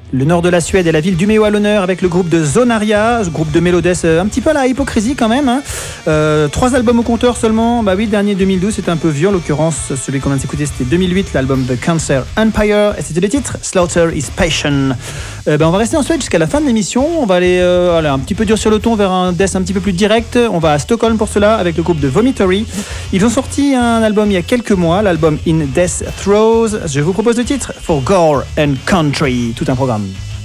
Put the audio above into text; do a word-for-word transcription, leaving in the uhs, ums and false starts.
Le nord de la Suède et la ville d'Umeå à l'honneur avec le groupe de Zonaria, groupe de Melodeath un petit peu à la hypocrisie quand même. Hein. Euh, trois albums au compteur seulement. Bah oui, le dernier deux mille douze, c'était un peu vieux. En l'occurrence, celui qu'on vient de s'écouter, c'était deux mille huit, l'album The Cancer Empire. Et c'était le titre Slaughter is Passion. Euh, bah, on va rester en Suède jusqu'à la fin de l'émission. On va aller, euh, aller un petit peu dur sur le ton vers un death un petit peu plus direct. On va à Stockholm pour cela avec le groupe de Vomitory. Ils ont sorti un album il y a quelques mois, l'album In Death Throes. Je vous propose le titre For Gore and Country. Tout un programme.